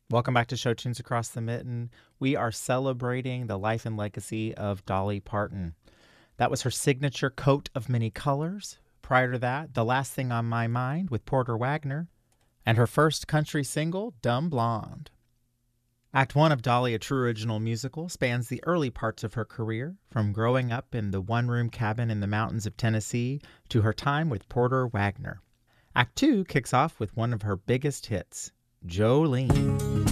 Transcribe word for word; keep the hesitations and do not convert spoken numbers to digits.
Welcome back to Show Tunes Across the Mitten. We are celebrating the life and legacy of Dolly Parton. That was her signature Coat of Many Colors. Prior to that, The Last Thing on My Mind with Porter Wagoner, and her first country single, Dumb Blonde. Act one of Dolly, a true original musical, spans the early parts of her career, from growing up in the one-room cabin in the mountains of Tennessee to her time with Porter Wagoner. Act two kicks off with one of her biggest hits, Jolene.